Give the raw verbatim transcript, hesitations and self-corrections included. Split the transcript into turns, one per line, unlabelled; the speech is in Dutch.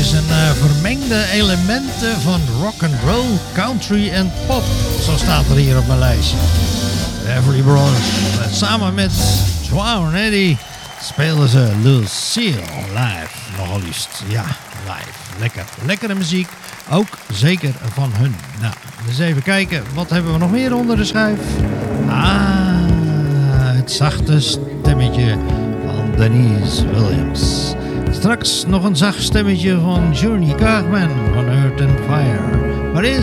is een uh, vermengde elementen van rock and roll, country en pop. Zo staat er hier op mijn lijstje. De Everly Brothers. Samen met Joao en Eddie speelden ze Lucille live. Nogal liefst. Ja, live. Lekker. Lekkere muziek. Ook zeker van hun. Nou, eens even kijken. Wat hebben we nog meer onder de schuif? Ah, het zachte stemmetje van Denise Williams. Straks nog een zacht stemmetje van Journey Cartman van Earth and Fire. Maar eerst